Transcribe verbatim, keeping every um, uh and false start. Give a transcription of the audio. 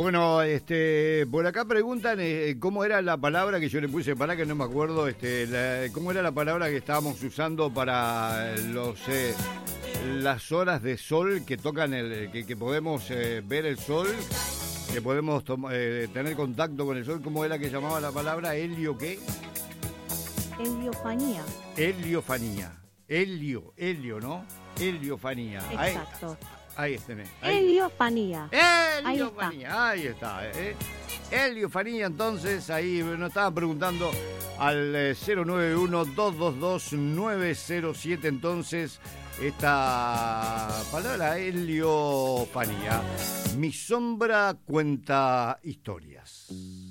Bueno, este, por acá preguntan eh, cómo era la palabra que yo le puse, para que no me acuerdo, este, la, cómo era la palabra que estábamos usando para los eh, las horas de sol que tocan el, que, que podemos eh, ver el sol, que podemos eh, tener contacto con el sol. ¿Cómo era que llamaba la palabra? ¿Helio qué? Heliofanía. Heliofanía. Helio, helio, ¿no? Heliofanía. Exacto. Ahí, ahí tenés. Heliofanía. Heliofanía, ahí está. Ahí está eh. Heliofanía, entonces, ahí nos estaban preguntando al eh, cero nueve uno, dos dos dos, nueve cero siete, entonces, esta palabra, heliofanía. Mi sombra cuenta historias.